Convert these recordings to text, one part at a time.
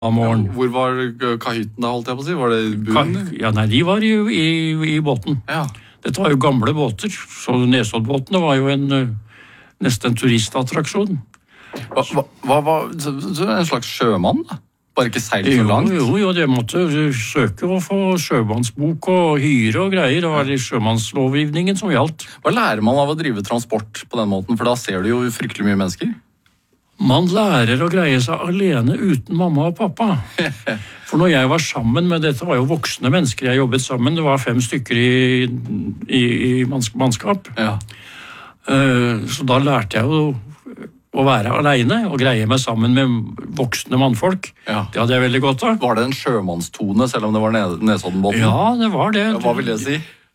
av morgen. Hvor var kahytten da, holdt jeg på å si? Var det bunnen? Ja, nei, de var i båten. Ja. Dette var jo gamle båter, så Nesoddbåtene var jo nesten en turistattraksjon. Hva var en slags sjømann da? Bare ikke seilt så langt? Jo, det måtte søke å få sjømannsbok og hyre og greier, og det sjømannslovgivningen som gjaldt. Hva lærer man av å drive transport på den måten? For da ser du jo fryktelig mye mennesker. Man lærer å greie seg alene uten mamma og pappa. For når jeg var sammen med dette, var jo voksne mennesker jeg jobbet sammen, det var 5 stykker i mannskap. Ja. Så da lærte jeg jo å være alene og greie meg sammen med voksne mannfolk. Ja. Det hadde jeg veldig godt av. Var det en sjømannstone, selv om det var Nesoddenbåten? Ja, det var det. Hva vil det si?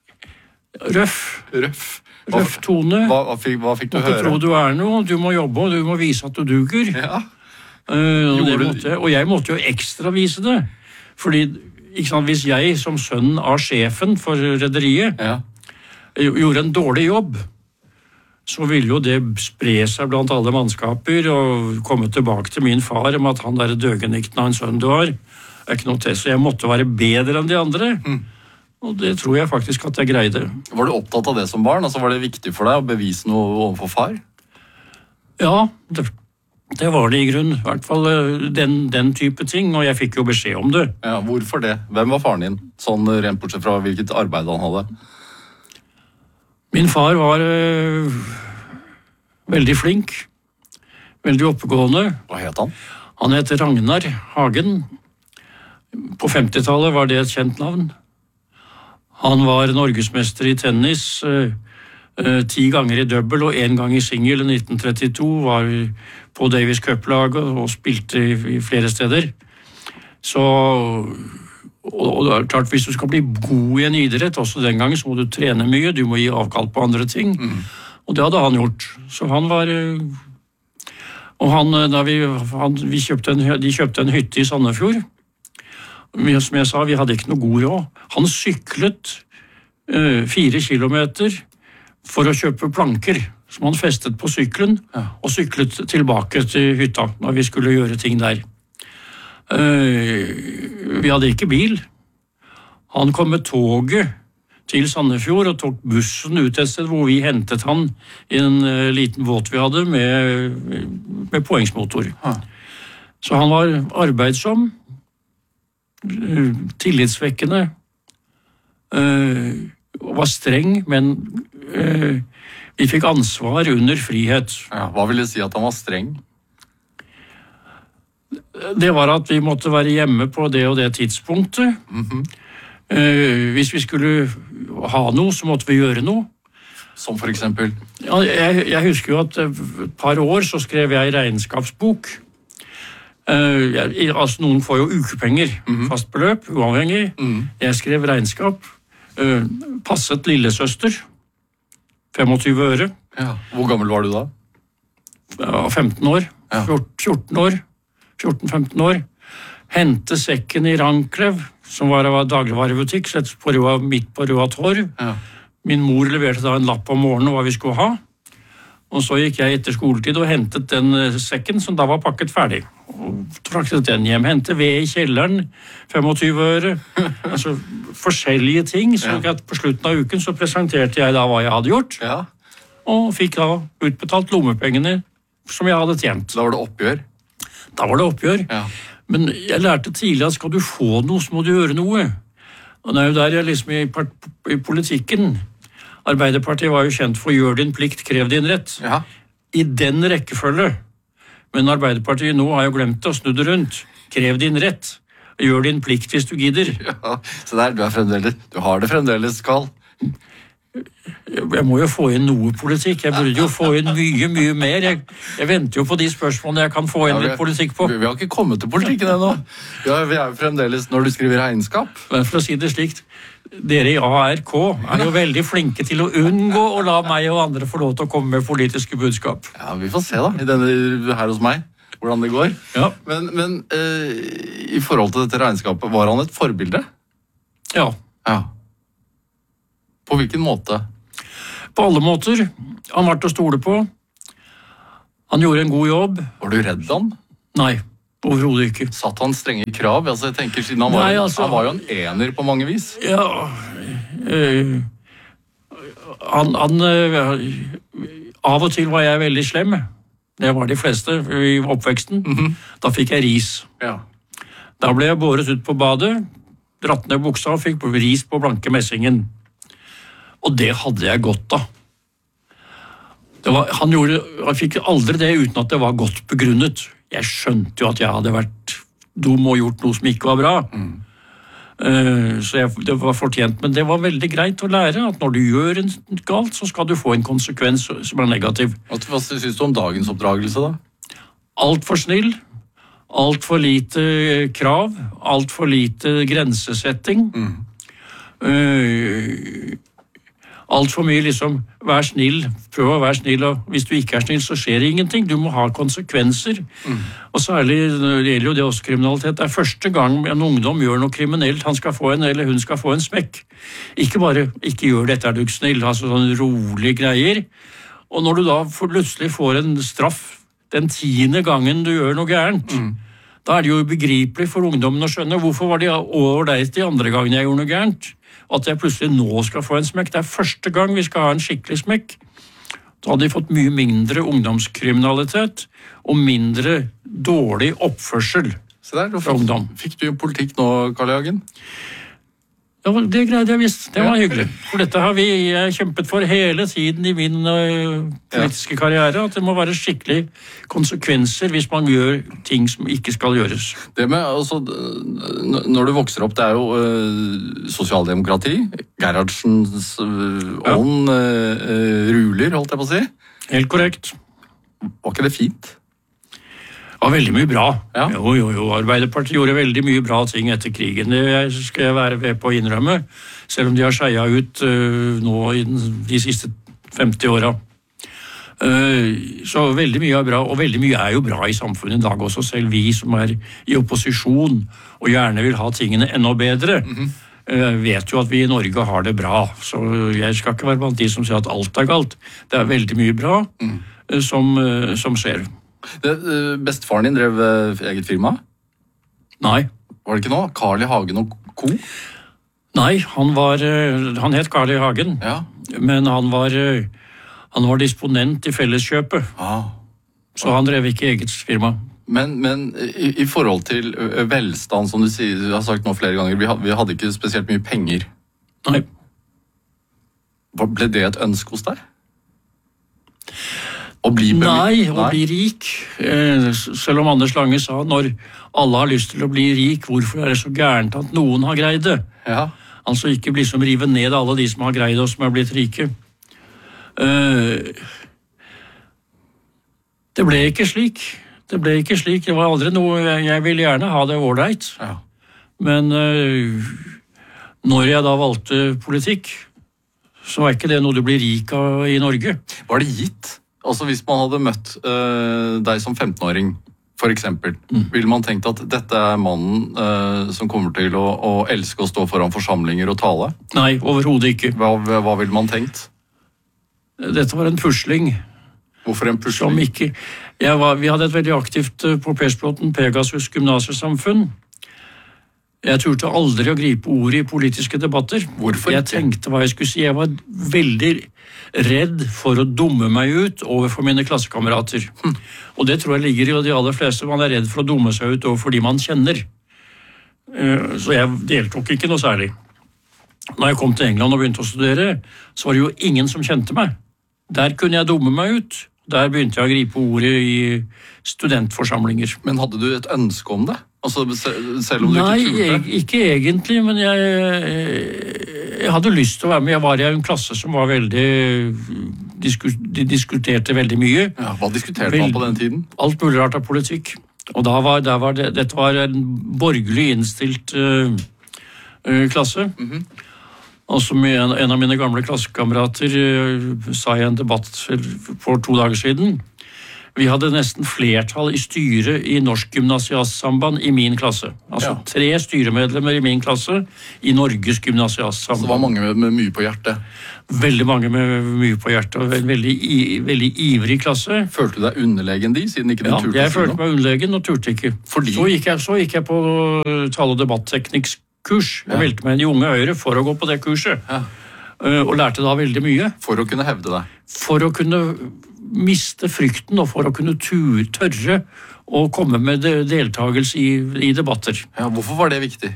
Røff tone. Hva fikk du høre? Du tro du noe, du må jobbe, og du må vise at du duger. Ja. Og jeg måtte jo ekstra vise det. Fordi, ikke sant, hvis jeg som sønn av sjefen for rederiet gjorde en dårlig jobb, så ville jo det spre seg blant alle mannskaper og komme tilbake til min far om at han der døgenikten av en sønn du har, ikke noe til. Så jeg måtte være bedre enn de andre. Og det tror jeg faktisk at jeg greide. Var du opptatt av det som barn? Altså, var det viktig for deg å bevise noe overfor far? Ja, det var det i grunn. I hvert fall den type ting, og jeg fikk jo beskjed om det. Ja, hvorfor det? Hvem var faren din? Sånn rent bortsett fra hvilket arbeid han hadde? Min far var veldig flink, veldig oppegående. Hva het han? Han het Ragnar Hagen. På 50-tallet var det et kjent navn. Han var norgesmester i tennis 10 ganger i double og 1 gang i single i 1932. Var på Davis Cup-laget og spilte i flere steder. Så... Og det er klart, hvis du skal bli god i en idrett, også den gangen, så må du trene mye, du må gi avkall på andre ting. Og det hadde han gjort. Så han var... Og de kjøpte en hytte i Sandefjord. Som jeg sa, vi hadde ikke noe god råd. Han syklet 4 kilometer for å kjøpe planker, som han festet på syklen, og syklet tilbake til hytta når vi skulle gjøre ting der. Vi hadde ikke bil. Han kom med toget til Sandefjord og tok bussen ut et sted hvor vi hentet han i en liten båt vi hadde med poengsmotor. Så han var arbeidsom, tillitsvekkende, var streng, men vi fikk ansvar under frihet. Ja, hva vil det si at han var streng? Det var at vi måtte være hjemme på det og det tidspunktet. Hvis vi skulle ha noe, så måtte vi gjøre noe. Som for eksempel? Ja, jeg husker jo at et par år så skrev jeg regnskapsbok. Altså noen får jo ukepenger, fast beløp, uavhengig. Jeg skrev regnskap. Passet lillesøster. 25 øre. Ja. Hvor gammel var du da? Ja, 15 år. 14 år. 14-15 år, hente sekken i Ranklev, som var av dagligvarebutikk, midt på Røa Torv. Ja. Min mor leverte da en lapp om morgenen hva vi skulle ha, og så gikk jeg etter skoletid og hentet den sekken som da var pakket ferdig. Og fraktet den hjem, hentet ved i kjelleren, 25 øre, altså forskjellige ting, så at på slutten av uken så presenterte jeg da hva jeg hadde gjort, og fikk da utbetalt lommepengene som jeg hadde tjent. Da var det oppgjør? Da var det oppgjør. Ja. Men jeg lærte tidlig at skal du få noe, så må du gjøre noe. Og det er jo der jeg liksom i politikken. Arbeiderpartiet var jo kjent for gjør din plikt, krev din rett. Ja. I den rekkefølge. Men Arbeiderpartiet nå har jo glemt å snu det rundt. Krev din rett. Gjør din plikt hvis du gidder. Ja, så der, du har det fremdeles, Karl. Jeg må jo få inn noe politikk. Jeg burde jo få inn mye, mye mer. Jeg venter jo på de spørsmålene jeg kan få inn litt politikk på. Vi har ikke kommet til politikken ennå. Ja, vi er jo fremdeles når du skriver regnskap. Men for å si det slikt, dere i ARK er jo veldig flinke til å unngå å la meg og andre få lov til å komme med politiske budskap. Ja, vi får se da, her hos meg, hvordan det går. Ja. Men i forhold til dette regnskapet, var han et forbilde? Ja. Ja. På hvilken måte? På alle måter. Han var til å stole på. Han gjorde en god jobb. Var du redd han? Nei, Overhodet ikke. Satt han strenge krav? Altså, jeg tenker, siden han var, Nei, altså- han var jo en ener på mange vis. Ja, av og til var jeg veldig slem. Det var de fleste i oppveksten. Da fikk jeg ris. Ja. Da ble jeg båret ut på badet, dratt ned buksa og fikk ris på blanke messingen. Og det hadde jeg godt av. Han fikk aldri det uten at det var godt begrunnet. Jeg skjønte jo at jeg hadde vært dum og gjort noe som ikke var bra. Så det var fortjent, men det var veldig greit å lære at når du gjør en galt, så skal du få en konsekvens som er negativ. Hva synes du om dagens oppdragelse da? Alt for snill, alt for lite krav, alt for lite grensesetting. Alt for mye liksom, vær snill, prøv å være snill, og hvis du ikke er snill, så skjer det ingenting. Du må ha konsekvenser. Og særlig, det gjelder jo det også kriminalitet, det er første gang en ungdom gjør noe kriminelt, han skal få en, eller hun skal få en smekk. Ikke bare, ikke gjør dette, er du ikke snill, altså sånne rolige greier. Og når du da plutselig får en straff den 10. gangen du gjør noe gærent, da er det jo ubegripelig for ungdommen å skjønne hvorfor var de ålreit de andre gangen jeg gjorde noe gærent. At jeg plutselig nå skal få en smekk. Det er første gang vi skal ha en skikkelig smekk. Da hadde de fått mye mindre ungdomskriminalitet og mindre dårlig oppførsel fra ungdom. Fikk du politikk nå, Carl I. Hagen? Ja, det greide jeg visst. Det var hyggelig. For dette har vi kjempet for hele tiden i min politiske karriere, at det må være skikkelig konsekvenser hvis man gjør ting som ikke skal gjøres. Det med, altså, når du vokser opp, det er jo sosialdemokrati, Gerhardsens ånd ruler, holdt jeg på å si. Helt korrekt. Var ikke det fint? Ja, veldig mye bra. Ja. Jo. Arbeiderpartiet gjorde veldig mye bra ting etter krigen. Det skal jeg være ved på å innrømme, selv om de har skeia ut nå i de siste 50 åra. Så veldig mye er bra, og veldig mye er jo bra i samfunnet i dag også, selv vi som er i opposisjon og gjerne vil ha tingene enda bedre. Vet jo at vi i Norge har det bra, så jeg skal ikke være blant de som sier at alt er galt. Det er veldig mye bra som skjer. Bestefaren din drev eget firma? Nei. Var det ikke noe? Carl I. Hagen og Co? Nei, han het Carl I. Hagen, ja. Men han var disponent i Felleskjøpet, så han drev ikke eget firma. Men i forhold til velstand, som du sier, du har sagt nå flere ganger, vi hadde ikke spesielt mye penger. Nei. Ble det et ønske hos deg? Å bli rik. Selv om Anders Lange sa når alle har lyst til å bli rik, hvorfor er det så gærent at noen har greid det? Ja. Altså ikke bli som rive ned alle de som har greid og som er blitt rike. Det ble ikke slik. Det var aldri noe, jeg ville gjerne ha det ålreit. Ja. Men når jeg da valgte politikk, så var ikke det noe du blir rik av i Norge. Var det gitt? Altså hvis man hadde møtt deg som 15-åring, for eksempel, ville man tenkt at dette er mannen som kommer til å elske å stå foran forsamlinger og tale? Nei, overhodet ikke. Hva ville man tenkt? Dette var en pusling. Hvorfor en pusling? Vi hadde et veldig aktivt på Persbråten Pegasus gymnasiesamfunn. Jeg turte aldri å gripe ordet i politiske debatter. Hvorfor ikke? Jeg tenkte hva jeg skulle si. Jeg var veldig redd for å dumme meg ut overfor mine klassekamerater. Og det tror jeg ligger i de aller fleste. Man er redd for å dumme seg ut overfor de man kjenner. Så jeg deltok ikke noe særlig. Når jeg kom til England og begynte å studere, så var det jo ingen som kjente meg. Der kunne jeg dumme meg ut. Der begynte jeg å gripe ordet i studentforsamlinger. Men hadde du et ønske om det? Altså, selv om du ikke turte? Nei, ikke egentlig, men jeg hadde lyst til å være med. Jeg var i en klasse som var veldig... De diskuterte veldig mye. Ja, hva diskuterte man på den tiden? Alt mulig rart av politikk. Og dette var en borgerlig innstilt klasse. Og som en av mine gamle klassekamerater sa i en debatt for 2 dager siden, Vi hadde nesten flertall i styret i Norsk Gymnasiastsamband i min klasse. Altså 3 styremedlemmer i min klasse i Norges Gymnasiastsamband. Så det var mange med mye på hjertet? Veldig mange med mye på hjertet, og en veldig ivrig klasse. Følte du deg underlegen de, siden ikke du turte? Ja, jeg følte meg underlegen og turte ikke. Fordi? Så gikk jeg på tale- og debatteknisk kurs. Jeg meldte meg inn i Unge Høyre for å gå på det kurset. Ja. Og lærte da veldig mye. For å kunne hevde deg? For å kunne miste frykten, og for å kunne tørre å komme med deltakelse i debatter. Ja, hvorfor var det viktig?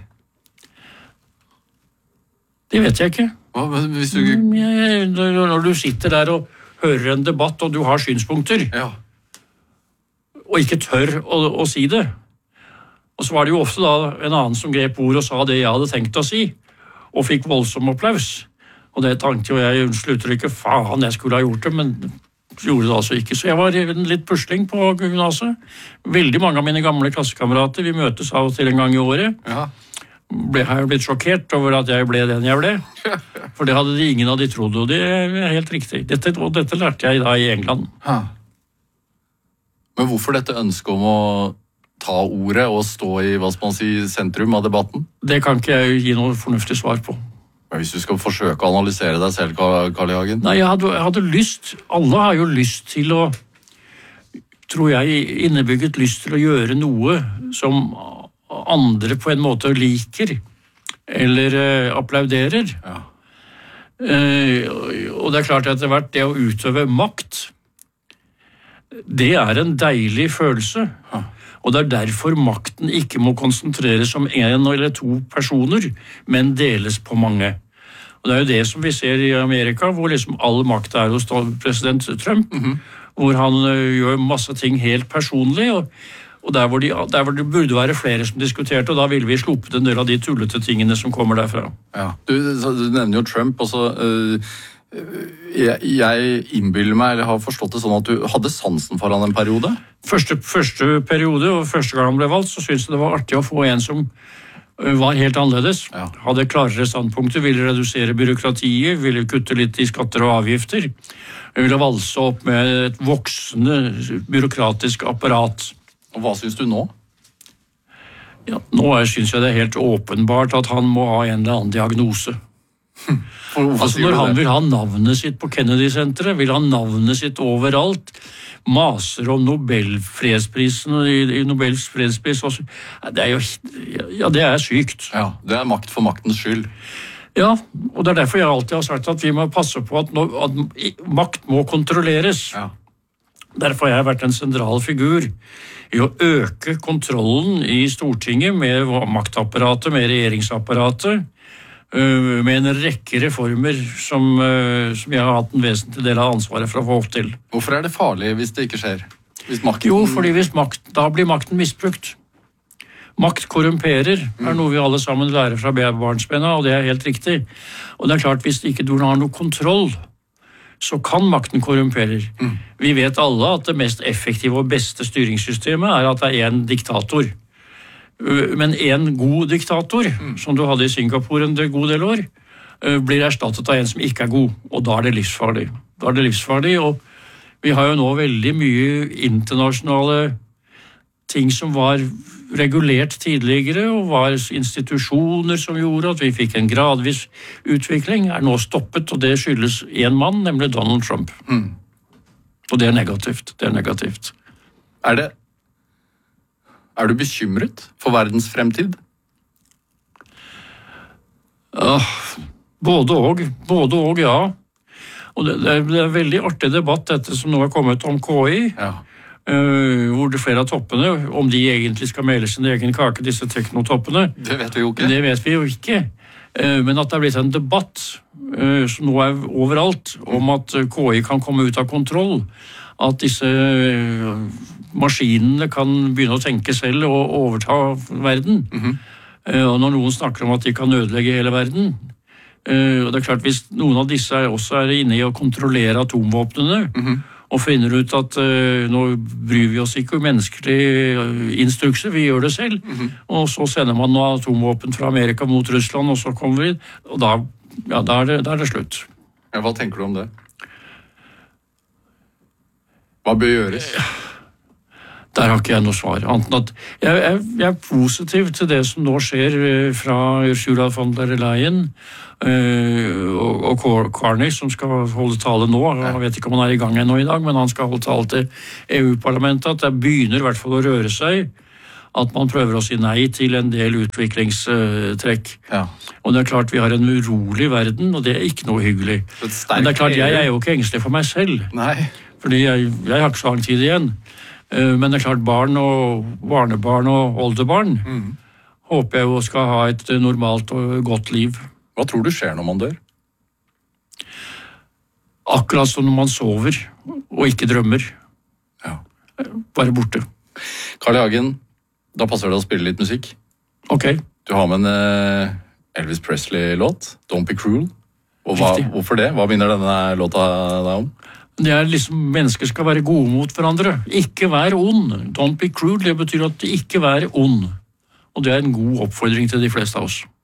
Det vet jeg ikke. Hvis du... Når du sitter der og hører en debatt, og du har synspunkter, og ikke tør å si det. Og så var det jo ofte da en annen som grep ord og sa det jeg hadde tenkt å si, og fikk voldsom applaus. Og det tenkte jo jeg, slutter ikke, faen, jeg skulle ha gjort det, men gjorde det altså ikke. Så jeg var litt pusling på gymnaset. Veldig mange av mine gamle klassekamerater, vi møtes av og til en gang i året. Ja. Har jeg blitt sjokkert over at jeg ble den jeg ble. For det hadde ingen av de trodd, og det er helt riktig. Dette lærte jeg da i England. Ha. Men hvorfor dette ønsket om å ta ordet og stå i, hva skal man si, sentrum av debatten? Det kan ikke jeg gi noe fornuftig svar på. Hvis du skal forsøke å analysere deg selv, Carl I. Hagen? Nei, jeg hadde lyst, alle har jo lyst til å, tror jeg, innebygget lyst til å gjøre noe som andre på en måte liker, eller applauderer. Ja. Og det er klart at etter hvert det å utøve makt, det er en deilig følelse. Ja. Og det er derfor makten ikke må konsentreres om 1 eller 2 personer, men deles på mange. Og det er jo det som vi ser i Amerika, hvor liksom all makt er hos president Trump, hvor han gjør masse ting helt personlig, og der hvor det burde være flere som diskuterte, og da ville vi sluppet en del av de tullete tingene som kommer derfra. Ja. Du nevner jo Trump, altså... Jeg innbiller meg, eller har forstått det sånn at du hadde sansen for han en periode? Første periode, og første gang han ble valgt, så syntes jeg det var artig å få en som var helt annerledes. Ja. Hadde klarere standpunkter, ville redusere byråkratiet, ville kutte litt i skatter og avgifter, ville valse opp med et voksende byråkratisk apparat. Og hva synes du nå? Ja, nå synes jeg det er helt åpenbart at han må ha en eller annen diagnose. Altså når han vil ha navnet sitt på Kennedy-senteret, vil ha navnet sitt overalt, maser om Nobelfredsprisen i Nobels fredspris, det er jo, ja, det er sykt. Ja, det er makt for maktens skyld. Ja, og det er derfor jeg alltid har sagt at vi må passe på at makt må kontrolleres. Ja. Derfor har jeg vært en sentral figur i å øke kontrollen i Stortinget med maktapparatet, med regjeringsapparatet, med en rekke reformer som jeg har hatt en vesentlig del av ansvaret for å få opp til. Hvorfor er det farlig hvis det ikke skjer? Jo, fordi da blir makten misbrukt. Makt korrumperer, er noe vi alle sammen lærer fra barnsbena, og det er helt riktig. Og det er klart, hvis ikke du har noe kontroll, så kan makten korrumpere. Vi vet alle at det mest effektive og beste styringssystemet er at det er en diktator. Men en god diktator, som du hadde i Singapore en god del år, blir erstattet av en som ikke er god, og da er det livsfarlig. Og vi har jo nå veldig mye internasjonale ting som var regulert tidligere, og var institusjoner som gjorde at vi fikk en gradvis utvikling, er nå stoppet, og det skyldes en mann, nemlig Donald Trump. Og det er negativt. Er du bekymret for verdens fremtid? Både og, ja. Og det er en veldig artig debatt, dette som nå er kommet om KI, hvor det flere av toppene, om de egentlig skal mele sin egen kake, disse teknotoppene. Det vet vi jo ikke. Men at det er blitt en debatt som nå er overalt, om at KI kan komme ut av kontroll, at disse maskinene kan begynne å tenke selv og overta verden. Og når noen snakker om at de kan ødelegge hele verden, og det er klart hvis noen av disse også er inne i å kontrollere atomvåpnene, og finner ut at nå bryr vi oss ikke om menneskelige instrukser, vi gjør det selv, og så sender man noen atomvåpen fra Amerika mot Russland, og så kommer vi, og da er det slutt. Ja, hva tenker du om det? Hva bør gjøres? Der har ikke jeg noe svar. Annet at jeg er positiv til det som nå skjer fra Ursula von der Leyen og Carney, som skal holde tale nå. Jeg vet ikke om han er i gang ennå i dag, men han skal holde tale til EU-parlamentet. At det begynner i hvert fall å røre seg. At man prøver å si nei til en del utviklingstrekk. Ja. Og det er klart vi har en urolig verden, og det er ikke noe hyggelig. Men det er klart jeg er jo ikke engstelig for meg selv. Nei. Fordi jeg har ikke så lang tid igjen. Men det er klart barn og barnebarn og oldebarn håper jeg jo skal ha et normalt og godt liv. Hva tror du skjer når man dør? Akkurat som når man sover og ikke drømmer. Ja. Bare borte. Carl I. Hagen, da passer det å spille litt musikk. Ok. Du har med en Elvis Presley-låt, Don't Be Cruel. Og hvorfor det? Hva minner denne låta deg om? Det er liksom, mennesker skal være gode mot hverandre. Ikke vær ond. Don't be cruel, det betyr at ikke vær ond. Og det er en god oppfordring til de fleste av oss.